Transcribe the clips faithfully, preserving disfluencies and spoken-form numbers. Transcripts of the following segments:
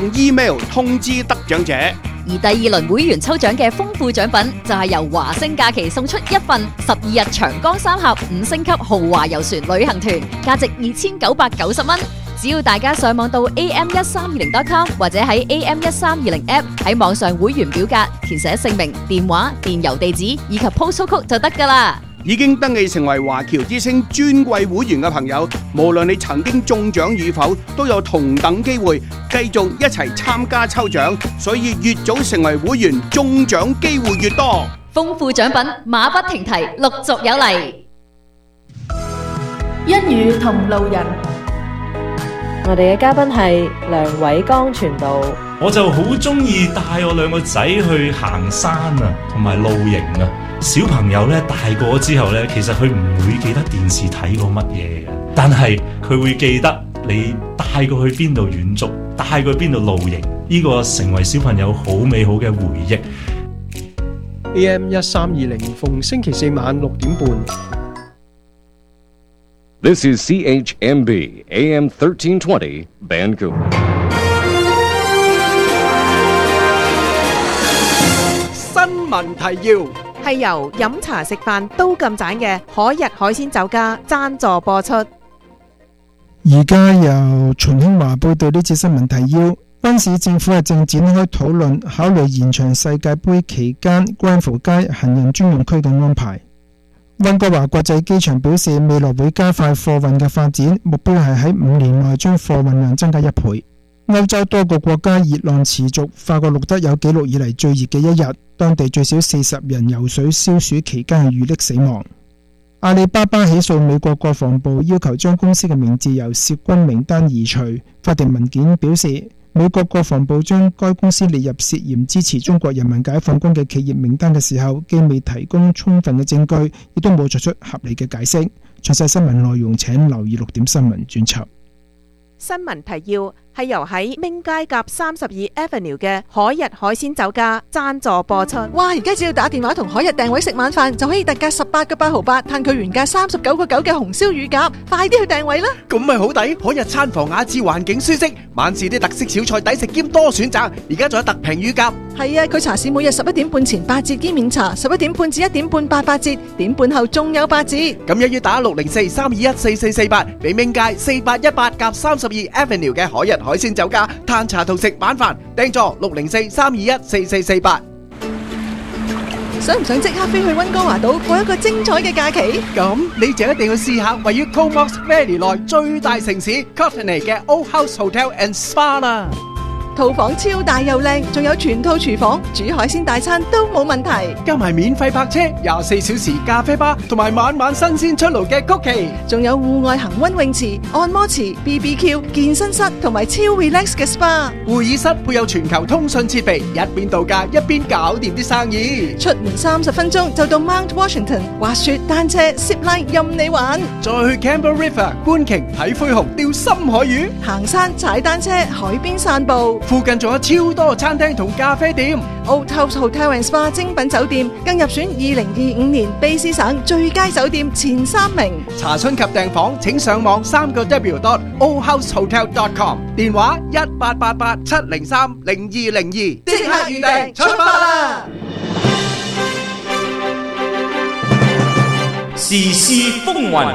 email 通知得獎者。 而第二輪會員抽獎嘅豐富獎品就係由華星假期送出一份十二日長江三峽五星級豪華遊船旅行團，價值二千九百九十蚊。只要大家上網到 a m 一三二零 dot com 或者喺 A M 一三二零 app 喺網上會員表格填寫姓名、電話、電郵地址以及 postal code 就得㗎啦。 已經登記成為華僑之星尊貴會員嘅朋友，無論你曾經中獎與否，都有同等機會繼續一齊參加抽獎。所以越早成為會員，中獎機會越多。 豐富獎品馬不停蹄，陸續有嚟。 一語同路人， 我哋嘅嘉賓係梁偉剛傳道。 我就好中意帶我兩個仔去行山啊，同埋露營啊。小朋友咧大個之後咧，其實佢唔會記得電視睇過乜嘢嘅，但係佢會記得你帶過去邊度遠足，帶過去邊度露營，呢個成為小朋友好美好嘅回憶。 A M 一三二零逢星期四晚六點半。 This is C H M B A M thirteen twenty Vancouver。 新聞提要。 係由飲茶食飯都咁盞嘅海逸海鮮酒家贊助播出。 而家由秦興華報道呢次新聞提要。灣市政府係正展開討論，考慮延長世界盃期間關湖街行人專用區嘅安排。溫哥華國際機場表示，未來會加快貨運嘅發展，目標係喺五年內將貨運量增加一倍。歐洲多個國家熱浪持續，法國錄得有紀錄以嚟最熱嘅一日，當地最少四十人游水消暑期間係遇溺死亡。阿里巴巴起訴美國國防部，要求將公司嘅名字由涉軍名單移除。法庭文件表示，美國國防部將該公司列入涉嫌支持中國人民解放軍嘅企業名單嘅時候，既未提供充分嘅證據，亦都冇作出合理嘅解釋。詳細新聞內容請留意六點新聞專輯。 新聞提要係由喺明街夾三十二 Avenue 嘅海逸海鮮酒家贊助播出。 哇！而家只要打電話同海逸訂位食晚飯，就可以特價十八個八毫八，嘆佢原價三十九個九嘅紅燒乳鴿，快啲去訂位啦！ 咁咪好抵！海逸餐房雅致，環境舒適，晚市啲特色小菜抵食兼多選擇，而家仲有特平乳鴿。 係啊，佢茶市每日十一點半前八折兼免茶，十一點半至一點半八八折，點半後仲有八折。 咁又要打六零四三二一四四四八，俾明街四八一八夾三十二 Avenue 嘅海逸海鮮酒家嘆茶同食晚飯，訂座六零四三二一四四四八。 想唔想即刻飛去溫哥華島過一個精彩嘅假期？ 咁你就一定要試下位於 Comox Valley 內最大城市 Courtenay 嘅 Old House Hotel and Spa 啦。 套房超大又靚，仲有全套廚房，煮海鮮大餐都冇問題。 加埋免費泊車、廿四小時咖啡吧，同埋晚晚新鮮出爐嘅曲奇， 仲有戶外恆溫泳池、按摩池、B B Q、健身室同埋超 relax 嘅 SPA。 會議室配有全球通訊設備，一邊度假一邊搞掂啲生意。 出門三十分鐘就到 Mount Washington，滑雪、單車、zipline 任你玩。 再去 Campbell River 觀鯨睇灰熊、釣深海魚， 行山、踩單車、海邊散步。 附近仲有超多餐廳同咖啡店。 Old House Hotel and Spa 精品酒店更入選二零二五年卑詩省最佳酒店前三名。 查詢及訂房請上網三個 W dot old house hotel dot com， 電話一八八八七零三零二零二，即刻預訂出發啦！ 時事風雲，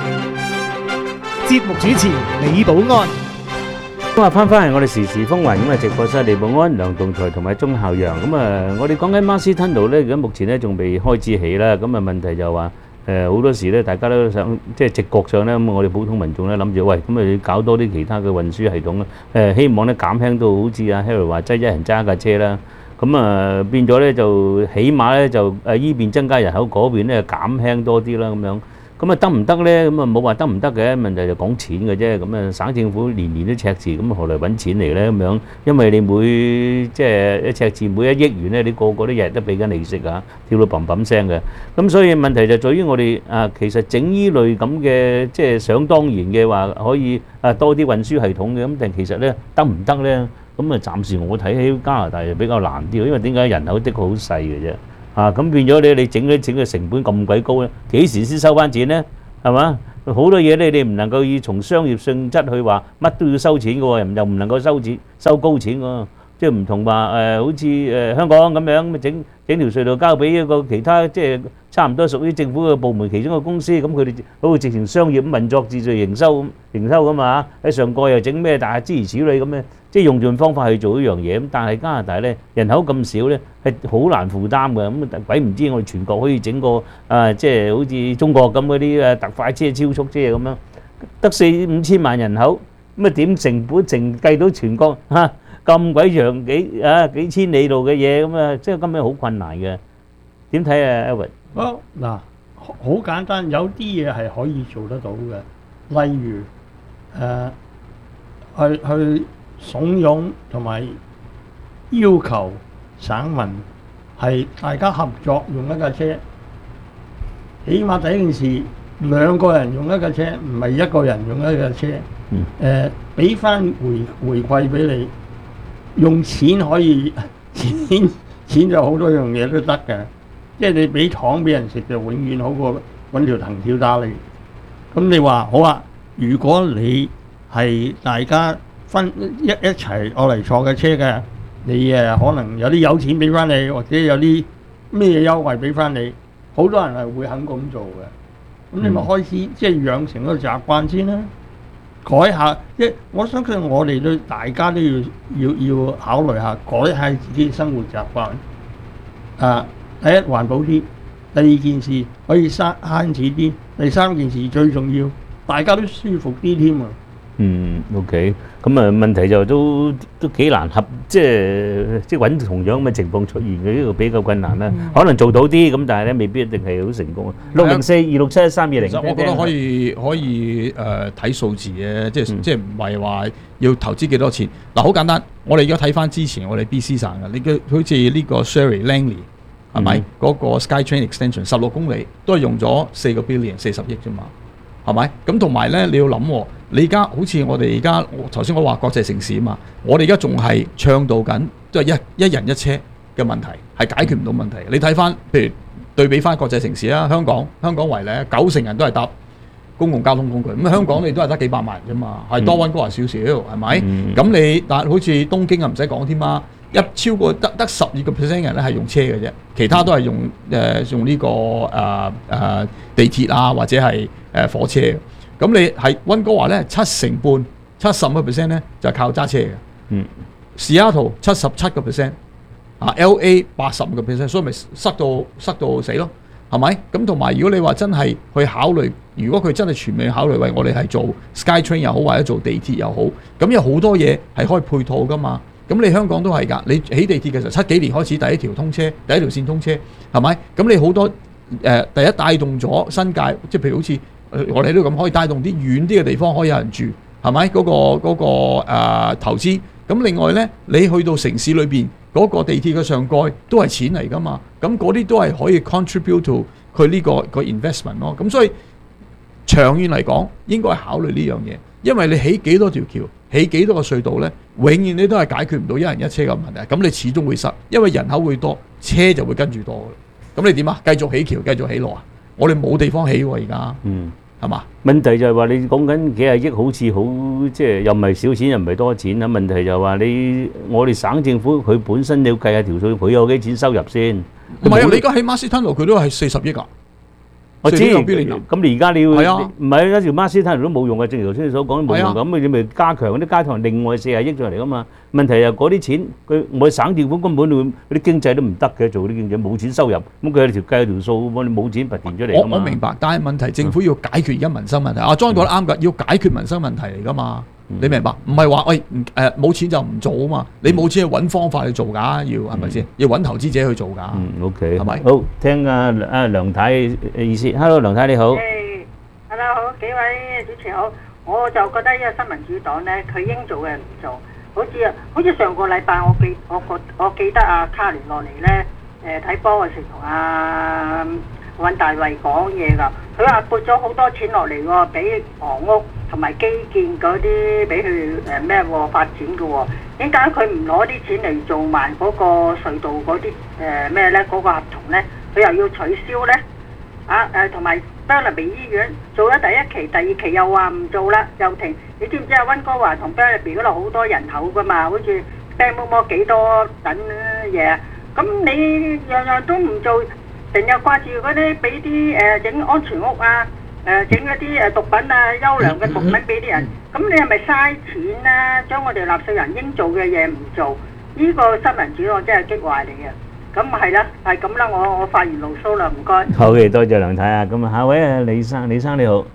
節目主持李寶安。 今日翻返嚟我哋時事風雲，咁啊直播室李寶安、梁棟才同埋鐘孝陽。咁啊，我哋講緊 Marcy Tunnel咧，而家目前咧仲未開始起啦。咁啊問題就話誒好多時咧，大家都想即係直覺上咧，咁我哋普通民眾咧諗住，喂咁啊要搞多啲其他嘅運輸系統啦。誒希望咧減輕到好似阿 Harry 話齋一人揸架車啦。咁啊變咗咧就起碼咧就誒依邊增加人口，嗰邊咧減輕多啲啦咁樣。咁啊得唔得咧？咁啊冇話得唔得嘅，問題就講錢嘅啫。咁啊省政府年年都赤字，咁何來揾錢嚟咧？咁樣，因為你每即係一赤字每一億元咧，你個個都日日都俾緊利息啊，跳到砰砰聲嘅。咁所以問題就在於我哋啊，其實整依類咁嘅即係想當然嘅話，可以啊多啲運輸系統嘅，咁但其實咧得唔得咧？咁啊暫時我睇喺加拿大就比較難啲，因為點解人口的確好細嘅啫。啊，咁變咗你你整咧整嘅成本咁鬼高咧，幾時先收翻錢咧？係嘛？ 好多嘢咧，你唔能夠以從商業性質去話乜都要收錢嘅喎，又唔能夠收錢收高錢喎，即係唔同話誒，好似誒香港咁樣咁整整條隧道交俾一個其他即係差唔多屬於政府嘅部門其中嘅公司，咁佢哋好似直情商業咁運作秩序營收營收咁啊！喺上蓋又整咩，但係諸如此類咁嘅，即係用盡方法去做一樣嘢。咁但係加拿大咧人口咁少咧，係好難負擔嘅。咁鬼唔知我哋全國可以整個啊，即係好似中國咁嗰啲誒特快車、超速車咁樣，得四五千萬人口，咁啊點成本淨計到全國嚇咁鬼長幾啊幾千里路嘅嘢咁啊，即係根本好困難嘅。點睇啊 Edward？ 好嗱，好簡單，有啲嘢係可以做得到嘅，例如誒去去慫恿同埋要求省民係大家合作用一架車，起碼第一件事兩個人用一架車，唔係一個人用一架車，誒俾翻回回饋俾你，用錢可以錢錢就好多樣嘢都得嘅。即係你俾糖俾人食就永遠好過揾條藤條打你。咁你話好啊？如果你係大家分一一齊我嚟坐嘅車嘅，你誒可能有啲有錢俾翻你，或者有啲咩優惠俾翻你，好多人係會肯咁做嘅。咁你咪開始即係養成一個習慣先啦，改下即係我相信我哋都大家都要要要考慮下改下自己嘅生活習慣啊。第一環保啲，第二件事可以慳慳錢啲，第三件事最重要，大家都舒服啲添啊！ 嗯 ，OK，咁啊問題就都都幾難合，即係即係揾同樣咁嘅情況出現嘅呢個比較困難啦。可能做到啲咁，但係咧未必一定係好成功。六零四二六七一三二零， 其實我覺得可以可以誒睇數字嘅，即係即係唔係話要投資幾多錢。嗱，好簡單，我哋而家睇翻之前我哋 B C 省嘅，你嘅好似呢個 Sherry Langley。係咪嗰個 SkyTrain Extension 十六公里都係用咗四個 billion 四十億啫嘛？係咪？咁同埋咧，你要諗喎，你而家好似我哋而家頭先我話國際城市啊嘛，我哋而家仲係倡導緊，都係一一人一車嘅問題，係解決唔到問題。你睇翻，譬如對比翻國際城市啦，香港香港為例，九成人都係搭公共交通工具，咁香港你都係得幾百萬人啫嘛，係多溫哥華少少，係咪？咁、嗯、你但好似東京啊，唔使講添嘛。一超過得得十二個 percent 人咧係用車嘅啫，其他都係用誒、呃、用呢、這個誒誒、呃呃、地鐵啊或者係誒、呃、火車嘅。咁你係溫哥華咧七成半七十個 percent 咧就係、是、靠揸車嘅。嗯，西雅圖七十七個 percent， 啊 L A 八十五個 percent， 所以咪塞到塞到死咯，係咪？咁同埋如果你話真係去考慮，如果佢真係全面考慮為我哋係做 SkyTrain 又好或者做地鐵又好，咁有好多嘢係可以配套噶嘛。咁你香港都係㗎，你起地鐵嘅時候七幾年開始第一條通車，第一條線通車，係咪？咁你好多誒、呃、第一帶動咗新界，即係譬如好似我哋呢度咁，可以帶動啲遠啲嘅地方可以有人住，係咪？嗰、嗰個嗰、嗰個呃、投資。咁另外咧，你去到城市裏邊嗰個地鐵嘅上蓋都係錢嚟㗎嘛，咁嗰啲都係可以 contribute to 佢呢、呢個、呢個 investment 咯。咁所以長遠嚟講，應該係考慮呢樣嘢，因為你起幾多條橋，起幾多個隧道呢，永遠你都係解決唔到一人一車嘅問題，咁你始終會塞，因為人口會多，車就會跟住多嘅。咁你點啊？繼續起橋，繼續起路啊？我哋冇地方起喎而家，嗯，係嘛？ 問題就係話你講緊幾廿億，好似好即係又唔係少錢，又唔係多錢啊。問題就係話你我哋省政府佢本身你要計下條數，佢有幾錢收入先？ 唔係啊！你而家起馬斯吞路佢都係四十億啊！ 我知，咁你而家你要唔係一條馬斯吞都冇用嘅，正如頭先你所講冇用咁，你咪加強嗰啲加強另外四十億上嚟噶嘛？問題係嗰啲錢，佢我哋省政府根本嗰啲經濟都唔得嘅，做啲經濟冇錢收入，咁佢有條計條數，我哋冇錢拔電出嚟㗎嘛。 我我明白，但係問題政府要解決而家民生問題。阿莊講得啱㗎，要解決民生問題嚟㗎嘛。你明白？唔係話喂誒冇錢就唔做啊嘛！你冇錢去揾方法去做㗎，要係咪先？要揾投資者去做㗎。 嗯 ，OK， 係咪？ 好，聽阿阿梁太意思。Hello， 梁太你好。 誒 ，Hello， 好，幾位主持好。我就覺得呢個新民主黨咧，佢應做嘅唔做。好似啊，好似上個禮拜我記我覺我記得阿卡連落嚟咧，誒睇波嘅時同阿尹大衛講嘢㗎。佢話撥咗好多錢落嚟喎，俾房屋同埋基建嗰啲俾佢誒咩喎發展嘅喎。點解佢唔攞啲錢嚟做埋嗰個隧道嗰啲誒咩咧？嗰個合同咧，佢又要取消咧？啊誒，同埋 Burnaby 醫院做咗第一期，第二期又話唔做啦，又停。你知唔知啊？溫哥華同 Burnaby 嗰度好多人口噶嘛，好似病冇冇幾多等嘢啊？咁你樣樣都唔做，成日掛住嗰啲俾啲誒整安全屋啊，誒整嗰啲誒毒品啊，優良嘅毒品俾啲人，咁你係咪嘥錢啊？將我哋納稅人應做嘅嘢唔做，呢個新民主我真係激壞你嘅。咁係啦，係咁啦，我我發完牢騷啦，唔該。 好嘅，多謝梁太啊。咁啊，下位啊，李生，李生你好，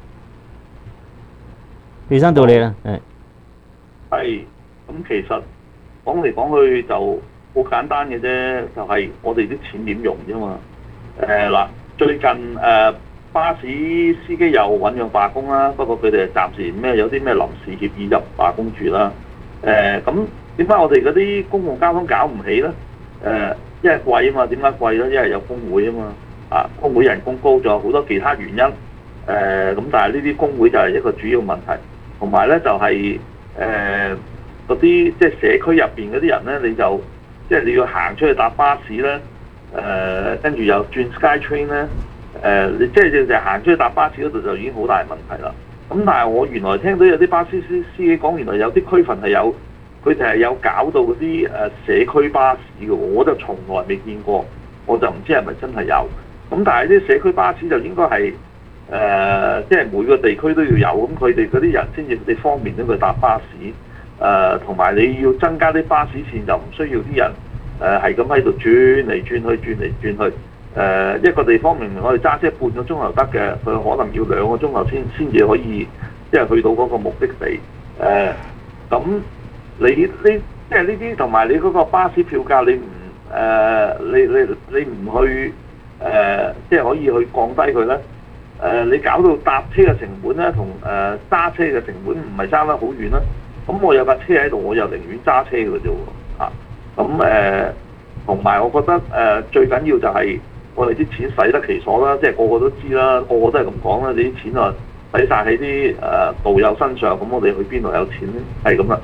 李生到你啦，係。 係，咁其實講嚟講去就好簡單嘅啫，就係我哋啲錢點用啫嘛。誒嗱，最近誒巴士司機又醖釀罷工啦，不過佢哋暫時咩有啲咩臨時協議就唔罷工住啦。誒咁點解我哋嗰啲公共交通搞唔起咧？誒因為貴啊嘛，點解貴咧？因為有工會啊嘛，啊工會人工高，仲有好多其他原因。誒咁但係呢啲工會就係一個主要問題，同埋咧就係誒嗰啲即係社區入邊嗰啲人咧，你就即係你要行出去搭巴士咧，誒跟住又轉 SkyTrain 咧，誒你即係就就行出去搭巴士嗰度就已經好大問題啦。咁但係我原來聽到有啲巴士司司機講，原來有啲區份係有。佢哋係有搞到嗰啲誒社區巴士嘅，我就從來未見過，我就唔知係咪真係有。咁但係啲社區巴士就應該係誒，即、呃、係、就是、每個地區都要有，咁佢哋嗰啲人先至你方便到佢搭巴士。誒同埋你要增加啲巴士線，就唔需要啲人誒係咁喺度轉嚟轉去，轉嚟轉去。誒、呃、一個地方明明我哋揸車半個鐘頭得嘅，佢可能要兩個鐘頭先先至可以即係去到嗰個目的地。誒咁。你呢即係呢啲同埋你嗰個巴士票價你唔誒、呃、你你你唔去誒、呃、即係可以去降低佢咧？誒、呃、你搞到搭車嘅成本咧同誒揸車嘅成本唔係爭得好遠啦。咁我有架車喺度，我又寧願揸車嘅啫喎。啊咁誒同埋我覺得誒、呃、最緊要就係我哋啲錢使得其所啦，即係個個都知啦，個個都係咁講啦。你啲錢啊使晒喺啲誒道友身上，咁我哋去邊度有錢咧？係咁啦。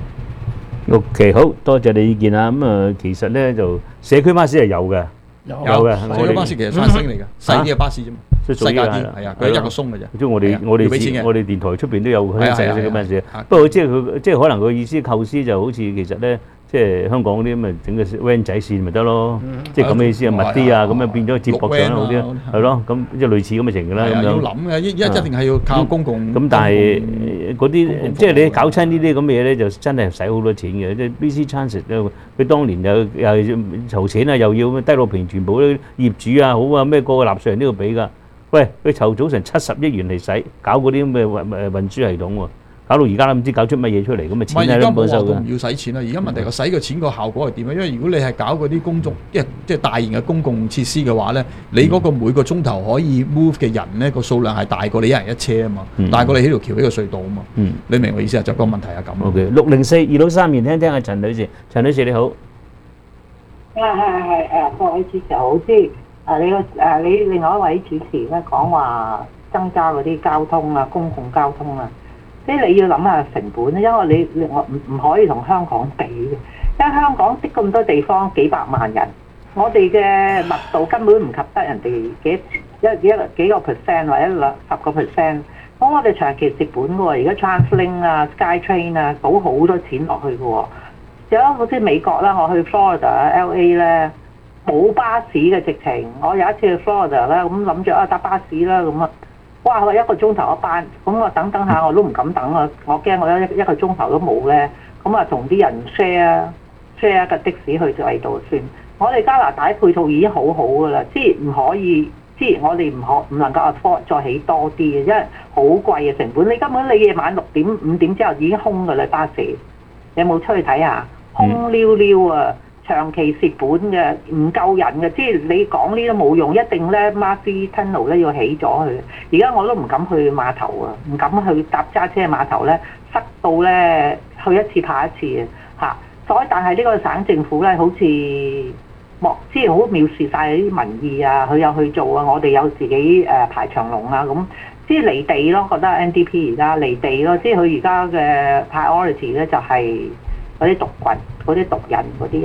OK，好多謝你意見啊！咁啊，其實咧就社區巴士係有嘅，有嘅。社區巴士其實翻升嚟嘅，細啲嘅巴士啫嘛，細架啲，係啊，佢一個鐘嘅啫。即係我哋我哋我哋電台出邊都有佢細嘅巴士，不過即係佢即係可能個意思構思就好似其實咧。即係香港啲咁咪整個 van 仔線咪得咯，即係咁嘅意思啊，密啲啊，咁樣變咗接駁上好啲，係咯，咁即係類似咁嘅情形啦。咁樣要諗嘅，一一一定係要靠公共。 咁但係嗰啲即係你搞親呢啲咁嘅嘢咧，就真係使好多錢嘅。即係 B C Transit 咧，佢當年又又籌錢啊，又要低落平全部啲業主啊，好啊，咩個個納稅人都要俾㗎。喂，佢籌咗成七十億元嚟使，搞嗰啲咁嘅運誒運輸系統喎。搞到而家都唔知搞出乜嘢出嚟，咁咪錢喺度幫手嘅。唔要使錢啦，而家問題個使嘅錢個效果係點啊？因為如果你係搞嗰啲公眾，即係即係大型嘅公共設施嘅話咧，你嗰個每個鐘頭可以 move 嘅人咧個數量係大過你一人一車啊嘛，嗯、大過你起條橋起個隧道啊嘛。嗯、你明我意思啊？就個問題係咁。 OK， 六零四二六三年聽聽阿陳女士，陳女士你好。 啊係係誒，各位主持好，即係誒你個誒你另外一位主持咧講話增加嗰啲交通啊，公共交通啊。即係你要諗下成本咧，因為你我唔唔可以同香港比嘅，因為香港的咁多地方幾百萬人，我哋嘅密度根本唔及得人哋幾一一幾個 percent 或者兩十個 percent。咁我哋長期蝕本嘅喎，而家 TransLink 啊、SkyTrain 啊，倒好多錢落去嘅喎。有好似美國啦，我去 Florida、L A 咧冇巴士嘅直情。我有一次去 Florida 咧，咁諗住啊搭巴士啦咁啊。哇！佢一個鐘頭一班，咁我等等下我都唔敢等啊！我驚我一一個鐘頭都冇咧，咁啊同啲人 share share 個的士去第度算。我哋加拿大配套已經好好噶啦，即係唔可以，即係我哋唔可唔能夠 afford 再起多啲嘅，因為好貴嘅成本。你根本你夜晚六點五點之後已經空噶啦巴士，你有冇出去睇下？空溜溜啊！長期蝕本嘅，唔夠人嘅，即係你講呢都冇用，一定咧 Marcy Tunnel 咧要起咗佢。而家我都唔敢去碼頭啊，唔敢去搭揸車碼頭咧，塞到咧去一次怕一次啊！嚇，所以但係呢個省政府咧，好似莫即係好藐視晒啲民意啊，佢有去做啊，我哋有自己誒排長龍啊，咁即係離地咯，覺得 N D P 而家離地咯，即係佢而家嘅 priority 咧就係嗰啲毒棍、嗰啲毒人、嗰啲人。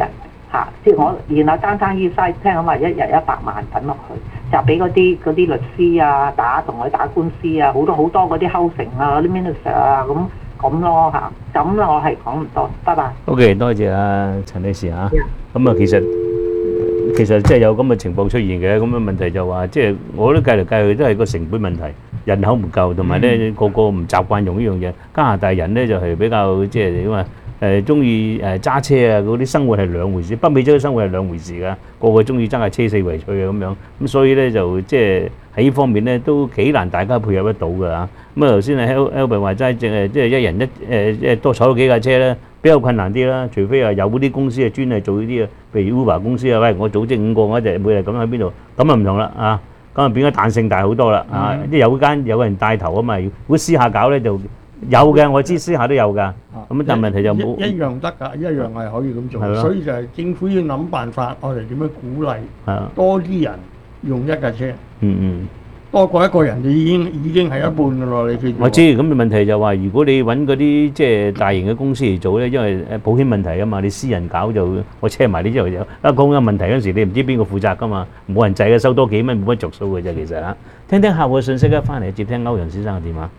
嚇，即係我然後單單醫生聽講話一日一百萬等落去，就俾嗰啲嗰啲律師啊打同佢打官司啊，好多好多嗰啲 housing 啊嗰啲 minister 啊咁咁咯嚇，就咁啦，我係講唔多，拜拜。 OK，多謝啊陳女士嚇。咁啊，其實其實即係有咁嘅情況出現嘅，咁嘅問題就話，即係我都計嚟計去都係個成本問題，人口唔夠，同埋咧個個唔習慣用呢樣嘢。加拿大人咧就係比較即係點啊？誒中意誒揸車啊，嗰啲生活係兩回事，北美洲嘅生活係兩回事㗎，個個中意揸架車四圍去嘅咁樣，咁所以咧就即係喺呢方面咧都幾難大家配合得到㗎嚇。咁啊頭先啊 Albert 話齋，淨係即係一人一誒即係多坐咗幾架車咧，比較困難啲啦。除非話有嗰啲公司係專係做呢啲啊，譬如 Uber 公司啊，喂我組織五個我一日每日咁喺邊度，咁啊唔同啦啊，咁啊變咗彈性大好多啦啊！即係有間有個人帶頭啊嘛，如果私下搞咧就。有嘅，我知私下都有㗎。咁但問題就冇一樣得㗎，一樣係可以咁做。所以就係政府要諗辦法，我哋點樣鼓勵多啲人用一架車。 嗯嗯。 多過一個人就已經已經係一半㗎咯，你記住。 我知，咁問題就話，如果你揾嗰啲即係大型嘅公司嚟做咧，因為誒保險問題啊嘛，你私人搞就我車埋你之後有一講緊問題嗰陣時，你唔知邊個負責㗎嘛，冇人制嘅，收多幾蚊冇乜着數嘅啫，其實嚇。聽聽客戶嘅信息啊，翻嚟接聽歐陽先生嘅電話。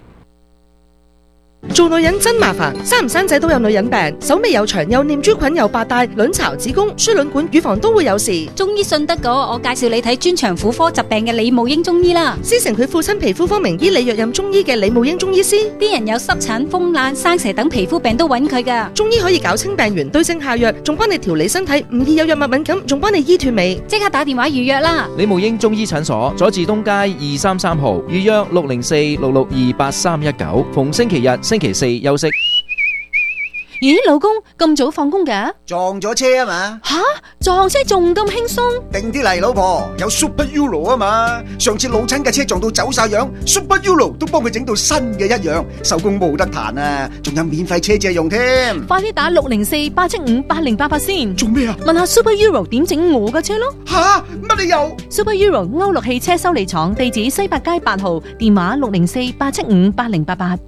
做女人真麻煩，生唔生仔都有女人病，手尾又長又念珠菌又白帶，卵巢、子宮、輸卵管、乳房都會有事。 中醫信得過，我介紹你睇專長婦科疾病嘅李慕英中醫啦。 師承佢父親皮膚科名醫李若任中醫嘅李慕英中醫師， 啲人有濕疹、風癩、生蛇等皮膚病都揾佢噶。 中醫可以搞清病源，對症下藥，仲幫你調理身體，唔易有藥物敏感，仲幫你醫脫尾。 即刻打電話預約啦！ 李慕英中醫診所，佐治東街二三三號，預約六零四六六二八三一九，逢星期日、星期四休息。 咦，老公咁早放工㗎？ 撞咗車啊嘛！ 吓，撞車仲咁輕鬆？ 定啲嚟，老婆，有 Super Euro 啊嘛！上次老親嘅車撞到走晒樣 ，Super Euro 都幫佢整到新嘅一樣，手工冇得彈啊！仲有免費車借用添。 快啲打六零四八七五八零八八先。 做咩啊？ 問下 Super Euro 點整我嘅車咯。 吓，乜你又 ？Super Euro 歐陸汽車修理廠，地址西八街八號，電話六零四八七五八零八八。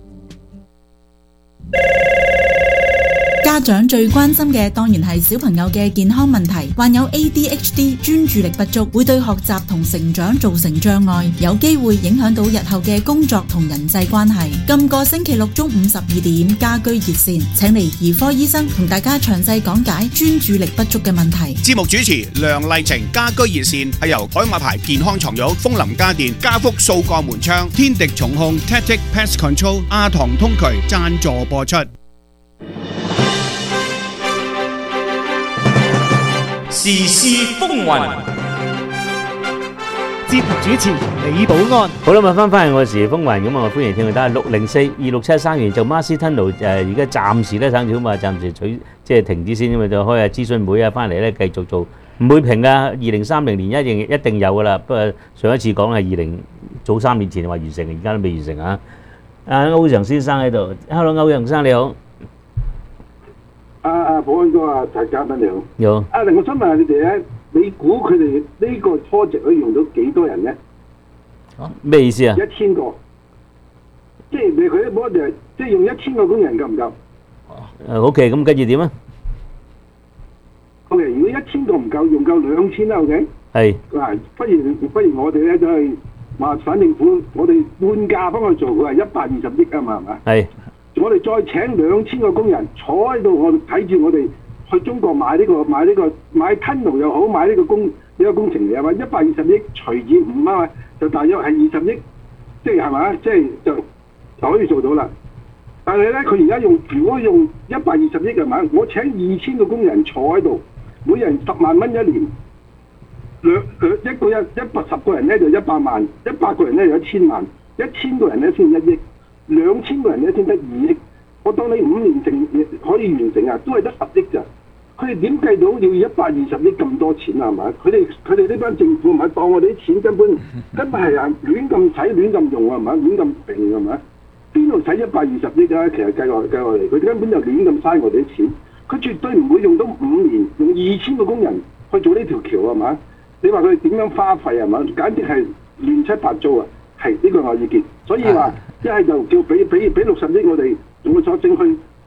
家長最關心嘅當然係小朋友嘅健康問題，患有 A D H D 專注力不足，會對學習同成長造成障礙，有機會影響到日後嘅工作同人際關係。今個星期六中午十二點，家居熱線請嚟兒科醫生同大家詳細講解專注力不足嘅問題。 節目主持梁麗晴，家居熱線係由海馬牌健康床褥、風林家電、家福掃鋼門窗、天敵重控、Tactic Pest Control、阿唐通渠贊助播出。 時事風雲， 節目主持李寶安。 好啦，咁翻返嚟我嘅時事風雲，咁啊歡迎聽佢打六零四二六七三完就 Marcy Tunnel 誒，而家暫時咧省少嘛，暫時取即係停止先，因為就開下諮詢會啊，翻嚟咧繼續做，唔會平噶。二零三零年一定一定有噶啦，不過上一次講係二零早三年前話完成，而家都未完成啊。阿歐陽先生喺度 ，Hello， 歐陽生你好。 啊啊，保安哥啊，陳嘉賓你好。 你好。 啊，我想問下你哋咧，你估佢哋呢個 project 可以用到幾多人咧？ 啊？咩意思啊？ 一千個，即係你佢啲 project，即係用一千個工人夠唔夠？ 誒 ，OK， 咁跟住點啊 ？OK， 如果一千個唔夠，用夠兩千啦 ，OK。係。嗱，不如不如我哋咧就係話省政府，我哋半價幫佢做，佢係一百二十億啊嘛，係嘛？係。我哋再請兩千個工人坐喺度，我哋睇住我哋去中國買呢、這個買呢、這個買 tunnel 又好，買呢個工呢、這個工程嚟係嘛？一百二十億除以五啊，就大約係二十億，即係係嘛？即係就就可以做到啦。但係咧，佢而家用如果用一百二十億係嘛？我請二千個工人坐喺度，每人十萬蚊一年，兩兩一個一一百十個人咧就一百萬，一百個人咧就一千萬，一千個人咧先一億。兩千個人咧先得二億，我當你五年成可以完成啊，都係得十億咋？佢哋點計到要一百二十億咁多錢啊？係咪？佢哋佢哋呢班政府唔係當我哋啲錢根本根本係啊亂咁使亂咁用啊？係咪？亂咁平係咪？邊度使一百二十億啊？其實計落計落嚟，佢根本就亂咁嘥我哋啲錢。佢絕對唔會用到五年用二千個工人去做呢條橋係咪？你話佢哋點樣花費係咪？簡直係亂七八糟啊！係呢個我意見，所以話。一係就叫俾俾俾六十億我哋，用個索證去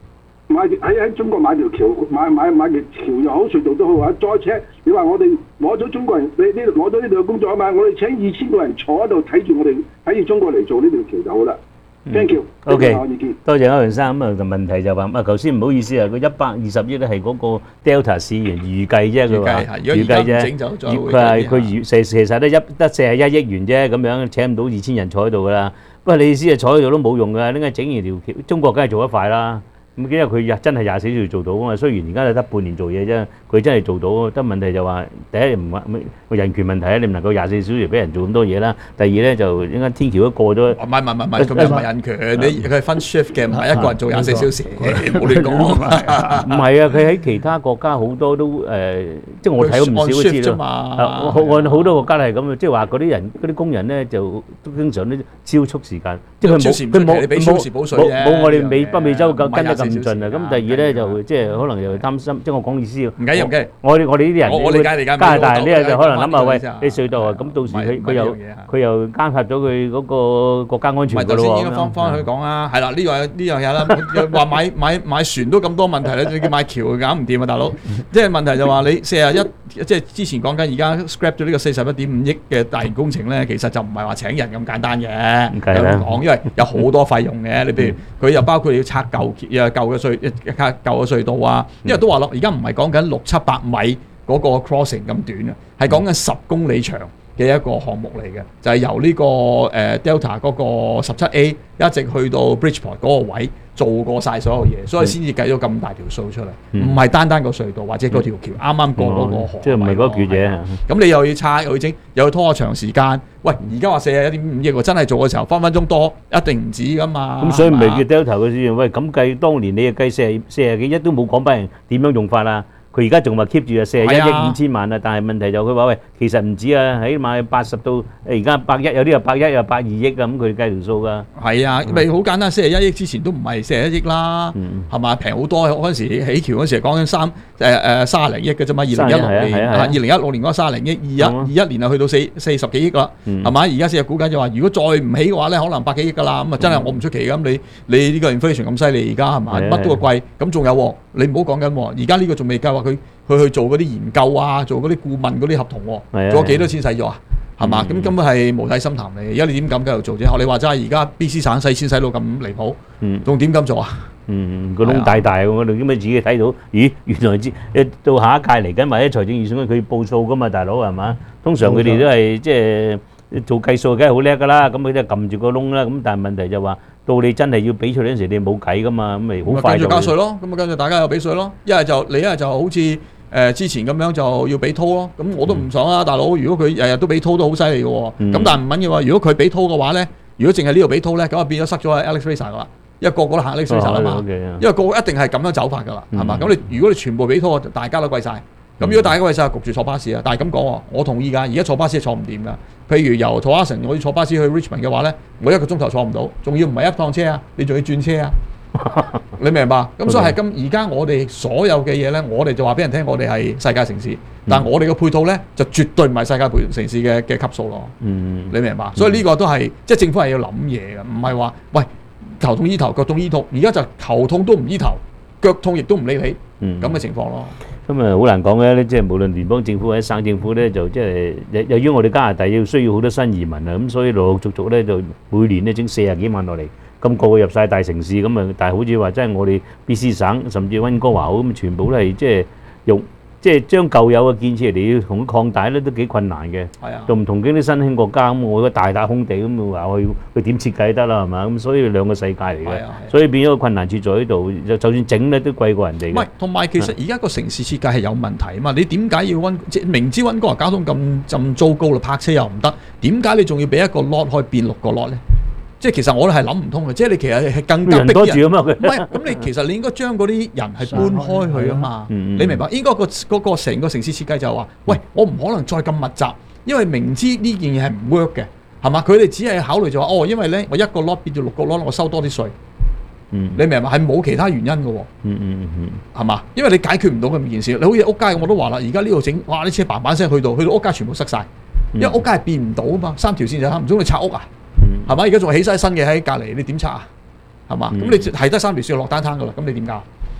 買喺喺中國買條橋，買買買條橋又好，隧道都好啊！再請你話我哋攞咗中國人，你呢攞咗呢度嘅工作啊嘛，我哋請二千個人坐喺度睇住我哋睇住中國嚟做呢條橋就好啦。Thank you。 OK，多謝歐陽生。咁啊，個問題就話啊，頭先唔好意思啊，佢一百二十億咧係嗰個 Delta 市員預計啫，佢話預計啫。佢係佢預其其實咧一得四十一億元啫，咁樣請唔到二千人坐喺度噶啦。不過你意思係坐喺度都冇用㗎，點解整完條橋？中國梗係做得快啦。咁因為佢真係廿四小時做到啊嘛，雖然而家係得半年做嘢啫，佢真係做到。得問題就話第一唔話個人權問題啊，你唔能夠廿四小時俾人做咁多嘢啦。第二咧就應該天橋都過咗。唔係唔係唔係，咁又唔係人權，你佢係分 shift 嘅，唔係一個人做廿四小時，冇亂講。唔係啊，佢喺其他國家好多都誒，即係我睇到唔少都知啦。按好多國家係咁嘅，即係話嗰啲人嗰啲工人咧就都經常都超速時間，即係佢冇佢冇冇冇我哋美北美洲咁跟得咁盡啊！咁第二咧就即係可能又擔心，即係我講意思。唔緊要唔緊要，我哋我哋呢啲人，我理解理解。加拿大呢個就可能諗下，喂，你隧道啊，咁到時佢佢又佢又監察咗佢嗰個國家安全㗎咯喎。唔係頭先應該方方去講啊，係啦，呢樣呢樣嘢啦，話買買買船都咁多問題咧，仲要買橋搞唔掂啊，大佬！即係問題就話你四十一，即係之前講緊而家 scrap 咗呢個四十一點五億嘅大型工程咧，其實就唔係話請人咁簡單嘅。咁講，因為有好多費用嘅，你譬如佢又包括你要拆舊誒舊嘅隧舊嘅隧道啊，因為都話咯，而家唔係講緊六七百米嗰個 crossing 咁短啊，係講緊十公里長嘅一個項目嚟嘅，就係由呢個誒 Delta 嗰個十七 A 一直去到 Bridgeport 嗰個位做過晒所有嘢，所以先至計咗咁大條數出嚟，唔係單單個隧道或者嗰條橋啱啱過嗰個河，即係唔係嗰橛嘢。咁你又要拆又要整，又要拖長時間。喂，而家話四十一點五億喎，真係做嘅時候分分鐘多，一定唔止噶嘛。咁所以唔係叫 Delta 嘅先。喂，咁計當年你計四十四十幾億都冇講俾人點樣用法啦。佢而家仲話 keep 住啊四十一億五千萬啊，但係問題就佢話喂，其實唔止啊，起碼八十到誒而家百一，有啲又百一又百二億啊，咁佢計條數㗎。係啊，咪好簡單，四十一億之前都唔係四十一億啦，係嘛？平好多，嗰陣時起橋嗰時講緊三誒誒三十零億嘅啫嘛，二零一六年啊，二零一六年嗰三十零億，二一二一年啊去到四四十幾億啦，係嘛？而家四日估計就話，如果再唔起嘅話咧，可能百幾億㗎啦，咁啊真係我唔出奇咁，你你呢個 inflation 咁犀利而家係嘛？乜都係貴，咁仲有喎，你唔好講緊喎，而家呢個仲未計劃。佢佢去做嗰啲研究啊，做嗰啲顧問嗰啲合同喎，做咗幾多錢使咗啊？係嘛？咁根本係無底深潭嚟。而家你點敢繼續做啫？學你話齋，而家 B C 省使錢使到咁離譜，仲點敢做啊？嗯，個窿大大喎，我哋點解自己睇到？咦，原來知誒到下一屆嚟緊，或者財政預算佢報數噶嘛，大佬係嘛？通常佢哋都係即係做計數，梗係好叻噶啦。咁佢都係撳住個窿啦。咁但係問題就話，到你真係要俾稅嗰陣時，你冇計噶嘛，咁咪好快就。咁咪跟住交稅咯，咁咪跟住大家又俾稅咯。一係就你一係就好似誒之前咁樣就要俾拖咯。咁我都唔爽啊，大佬！如果佢日日都俾拖都好犀利嘅喎。咁但係唔緊要喎，如果佢俾拖嘅話咧，如果淨係呢度俾拖咧，咁啊變咗塞咗喺 Alex Fraser 噶啦。因為個個都行 Alex Fraser 啊嘛，因為個個一定係咁樣走法噶啦，係嘛？咁你如果你全部俾拖，大家都貴晒。咁如果大家貴晒，焗住坐巴士啊。但係咁講喎，我同意㗎。而家坐巴士係坐唔掂㗎。譬如由 Tawasen 我要坐巴士去 Richmond 嘅話咧，我一個鐘頭坐唔到，仲要唔係一趟車啊，你仲要轉車啊。你明白？咁所以係今而家我哋所有嘅嘢咧，我哋就話俾人聽，我哋係世界城市，但係我哋嘅配套咧就絕對唔係世界城市嘅嘅級數咯。嗯，你明白？所以呢個都係即係政府係要諗嘢嘅，唔係話喂頭痛醫頭，腳痛醫腳。而家就頭痛都唔醫頭，腳痛亦都唔理你，咁嘅情況咯。咁啊，好難講嘅，即係無論聯邦政府或者省政府咧，就即係由於我哋加拿大要需要好多新移民啊，咁所以陸陸續續咧就每年咧整四十幾萬落嚟，咁個個入晒大城市，咁啊，但係好似話真係我哋 B C 省甚至溫哥華好咁，全部都係即係用即係將舊有嘅建設嚟要同佢擴大咧，都幾困難嘅。係啊，就唔同嗰啲新興國家咁，我個大大空地咁話我佢點設計得啦係嘛？咁所以兩個世界嚟嘅，所以變咗個困難處在喺度。就就算整咧都貴過人哋。唔係，同埋其實而家個城市設計係有問題啊嘛！你點解要溫即係明知溫哥華交通咁咁糟糕啦，泊車又唔得，點解你仲要俾一個 lot 可以變六個 lot 咧？即係其實我哋係諗唔通嘅，即係你其實係更加逼人。唔係，咁你其實你應該將嗰啲人係搬開去啊嘛。你明白？應該個嗰個成個城市設計就係話：喂，我唔可能再咁密集，因為明知呢件嘢係唔 work 嘅，係嘛？佢哋只係考慮就話：哦，因為咧我一個 lot 變咗六個 lot，我收多啲稅。嗯，你明白？係冇其他原因嘅喎。嗯嗯嗯，係嘛？因為你解決唔到咁件事。你好似屋街我都話啦，而家呢度整，哇！啲車嘭嘭聲去到，去到屋街全部塞晒，因為屋街係變唔到啊嘛，三條線就唔通你拆屋啊？係嘛？而家仲起晒新嘅喺隔離，你點拆啊？係嘛？咁、嗯、你係得三條線落單攤噶啦，咁你點搞？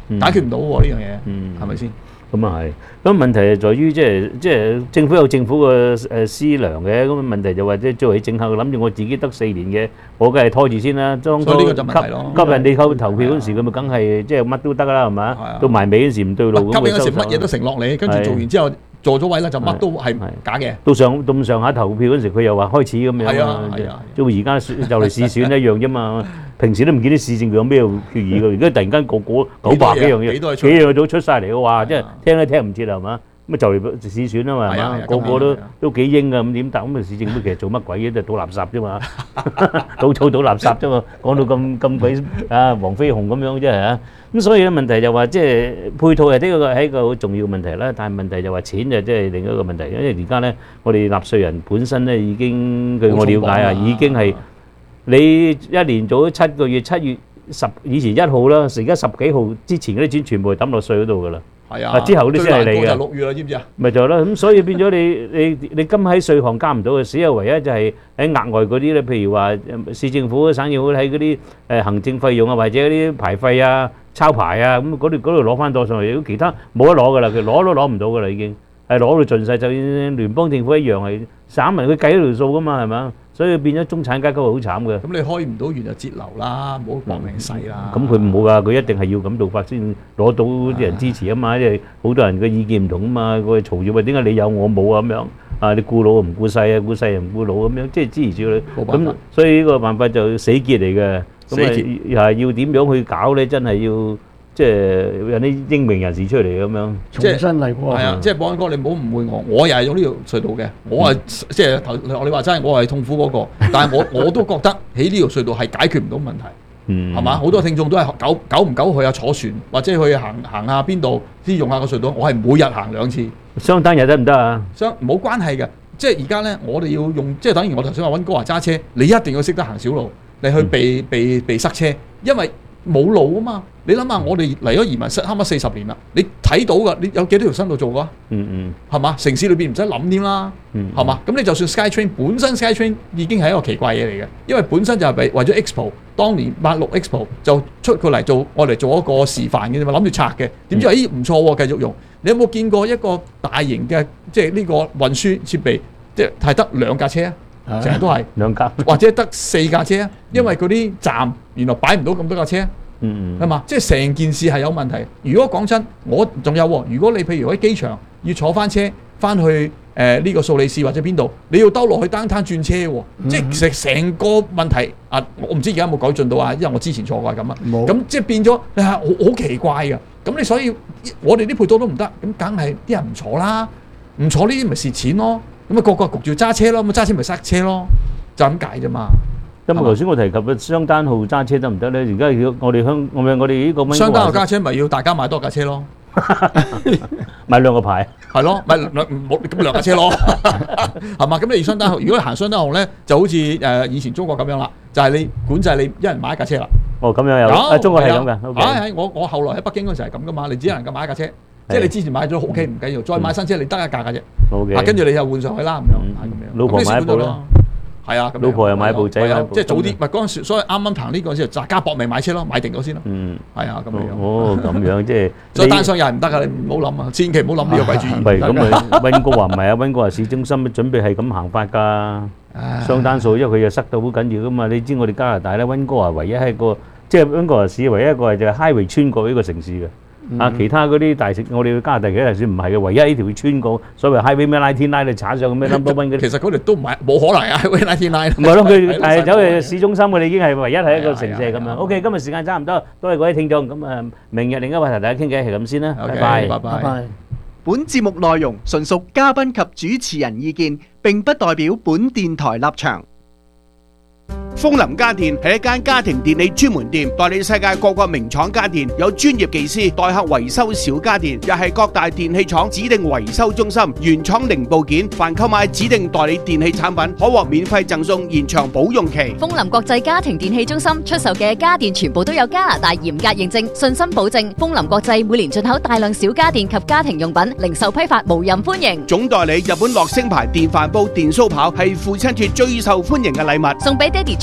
解決唔到喎呢樣嘢，係咪先？ 咁啊係，咁問題係在於即係即係政府有政府嘅誒思量嘅，咁問題就話即係作為政客諗住我自己得四年嘅，我梗係拖住先啦。當初吸吸人哋去投票嗰時，佢咪梗係即係乜都得啦，係嘛？到埋尾嗰時唔對路咁， 吸引嗰時乜嘢都承諾你，跟住做完之後做咗位啦，就乜都係假嘅。 到上到咁上下投票嗰時，佢又話開始咁樣。係啊係啊，即係而家就嚟試選一樣啫嘛。平時都唔見啲市政局有咩決議嘅，而家突然間個個九百幾樣嘢，幾樣都出曬嚟嘅話，即係聽都聽唔切係嘛？咁啊就嚟試選啊嘛，係嘛？個個都都幾英㗎，咁點答？咁啊市政府其實做乜鬼嘢？就倒垃圾啫嘛，倒草倒垃圾啫嘛，講到咁咁鬼啊黃飛鴻咁樣啫係啊！咁所以咧問題就話即係配套係呢個係一個好重要問題啦，但係問題就話錢就即係另一個問題，因為而家咧我哋納稅人本身咧已經據我了解啊，已經係。你一年做咗七個月，七月十以前一號啦，而家十幾號之前嗰啲錢全部抌落稅嗰度㗎啦。係啊，之後嗰啲先係你嘅。最難過就六月啦，知唔知啊？咪就係咯，咁所以變咗你你你今喺稅項加唔到嘅，只有唯一就係喺額外嗰啲咧，譬如話市政府、省議會喺嗰啲誒行政費用啊，或者嗰啲牌費啊、抄牌啊，咁嗰度嗰度攞翻多上嚟，其他冇得攞㗎啦，佢攞都攞唔到㗎啦，已經係攞到盡曬，就算聯邦政府一樣係省民佢計咗條數㗎嘛，係咪？所以變咗中產階級係好慘嘅。 咁你開唔到完就節流啦，唔好搏命使啦。 咁佢唔好噶，佢一定係要咁做法先攞到啲人支持啊嘛，因為好多人嘅意見唔同啊嘛，佢嘈住話點解你有我冇啊咁樣啊？你顧老唔顧細啊，顧細又唔顧老咁樣，即係支持住你。咁所以呢個辦法就死結嚟嘅。咁啊又係要點樣去搞咧？真係要。即係有啲英明人士出嚟咁樣， 重新嚟過。係啊，即係保安哥，你唔好誤會我，我又係用呢條隧道嘅，我係即係頭你話齋，我係痛苦嗰個，但係我我都覺得喺呢條隧道係解決唔到問題，係嘛？好多聽眾都係久久唔久去下坐船，或者去行行下邊度先用下個隧道，我係每日行兩次。 雙單日得唔得啊？ 雙冇關係嘅，即係而家咧，我哋要用，即係等於我頭先話溫哥華揸車，你一定要識得行小路，你去避避避塞車，因為冇路啊嘛。你諗下，我哋嚟咗移民，差唔多四十年啦。你睇到噶，你有幾多條新路做過啊？嗯嗯，係嘛？城市裏邊唔使諗添啦，係嘛？咁你就算 SkyTrain 本身 SkyTrain 已經係一個奇怪嘢嚟嘅，因為本身就係為為咗 Expo， 當年八六 Expo 就出佢嚟做，我嚟做一個示範嘅啫嘛，諗住拆嘅。點知話咦唔錯喎，繼續用。你有冇見過一個大型嘅即係呢個運輸設備，即係係得兩架車啊？成日都係兩架， 或者得四架車啊？因為嗰啲站原來擺唔到咁多架車。嗯，係嘛？即係成件事係有問題。如果講真，我仲有喎。如果你譬如喺機場要坐翻車翻去誒呢、呃這個素利士或者邊度，你要兜落去單攤轉車喎。嗯、即係成成個問題啊！我唔知而家有冇改進到啊？因為我之前坐過係咁啊。冇。咁即係變咗係好好奇怪㗎。咁你所以我哋啲配套都唔得，咁梗係啲人唔坐啦，唔坐呢啲咪蝕錢咯。咁啊個個焗住揸車咯，咁揸車咪塞車咯，就咁解啫嘛。 咁頭先我提及嘅雙單號揸車得唔得咧？而家我哋香，我哋我哋呢個雙單號揸車咪要大家買多架車咯， 買兩個牌， 係咯，買兩冇咁兩架車咯，係嘛？咁你雙單號，如果行雙單號咧，就好似誒以前中國咁樣啦，就係你管制你一人買一架車啦。 哦，咁樣有，啊中國係咁嘅。 係係，我我後來喺北京嗰陣時係咁噶嘛，你只能夠買一架車，即係你之前買咗 OK 唔緊要，再買新車你得一架嘅啫。 OK， 啊跟住你又換上去啦咁樣，係咁樣。 老婆買一部咯。 係啊， 老婆又買部仔啦， 即係早啲，唔係嗰陣時，所以啱啱行呢個時候，大家搏命買車咯，買定咗先咯。嗯，係啊，咁樣。 哦，咁樣即係。 所以單雙又係唔得噶，你唔好諗啊，千祈唔好諗呢個鬼主意。 唔係咁啊，溫哥華唔係啊，溫哥華市中心準備係咁行法㗎。雙單數，因為佢又塞到好緊要㗎嘛。你知我哋加拿大咧，溫哥華唯一係個，即係溫哥華市唯一一個係就係 highway 穿過呢個城市嘅。啊！其他嗰啲大城，我哋加拿大其他大城市唔係嘅，唯一呢條會穿過所謂 highway 咩 ninety nine 你踩上咩 number one 嗰啲。 其實嗰條都唔係冇可能啊 highway ninety nine。 唔係咯，佢係走去市中心嘅，已經係唯一係一個城市咁樣。OK，今日時間差唔多，多謝各位聽眾。咁啊，明日另一個話題大家傾偈係咁先啦。拜拜， 拜拜。本節目內容純屬嘉賓及主持人意見，並不代表本電台立場。 楓林家電係一間家庭電器專門店，代理世界各個名廠家電，有專業技師代客維修小家電，又係各大電器廠指定維修中心，原廠零部件，凡購買指定代理電器產品，可獲免費贈送延長保用期。 楓林國際家庭電器中心出售嘅家電全部都有加拿大嚴格認證，信心保證。楓林國際每年進口大量小家電及家庭用品，零售批發無任歡迎。 總代理日本樂聲牌電飯煲、電酥刨係父親節最受歡迎嘅禮物， 送俾爹哋最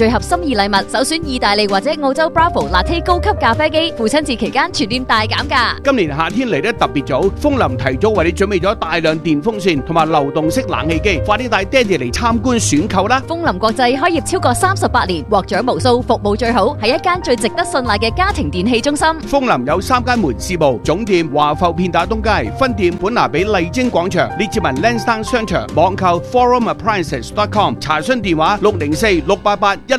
最合心意禮物，首選意大利或者澳洲 Bravo Latte 高級咖啡機。父親節期間全店大減價。 今年夏天嚟得特別早，風林提早為你準備咗大量電風扇同埋流動式冷氣機，快啲帶爹哋嚟參觀選購啦！ 風林國際開業超過三十八年，獲獎無數，服務最好，係一間最值得信賴嘅家庭電器中心。 風林有三間門市部，總店華埠片打東街，分店本拿比麗晶廣場，列治文 Lansdowne 商場，網購 forum appliances dot com， 查詢電話六零四六八八一